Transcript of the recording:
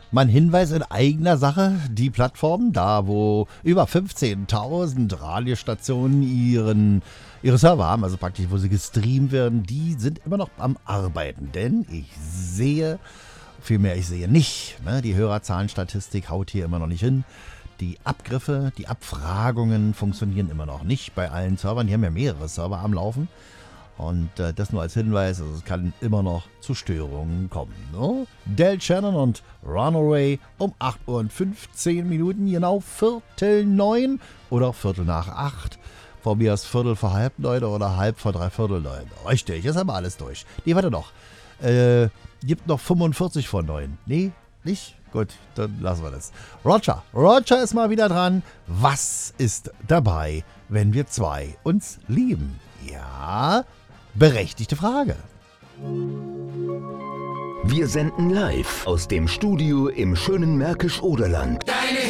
Mal ein Hinweis in eigener Sache. Die Plattform, da wo über 15.000 Radiostationen ihre Server haben, also praktisch wo sie gestreamt werden, die sind immer noch am Arbeiten. Denn ich sehe nicht, ne? Die Hörerzahlenstatistik haut hier immer noch nicht hin. Die Abgriffe, die Abfragungen funktionieren immer noch nicht bei allen Servern. Die haben ja mehrere Server am Laufen. Und das nur als Hinweis, also es kann immer noch zu Störungen kommen. Ne? Del Shannon und Runaway um 8:15 genau 7:45 oder 7:45. Von mir aus 7:45 oder 8:45. Richtig, ist aber alles durch. Nee, warte noch. Gibt noch 45 von 9. Nee, nicht? Gut, dann lassen wir das. Roger ist mal wieder dran. Was ist dabei, wenn wir zwei uns lieben? Ja, berechtigte Frage. Wir senden live aus dem Studio im schönen Märkisch-Oderland.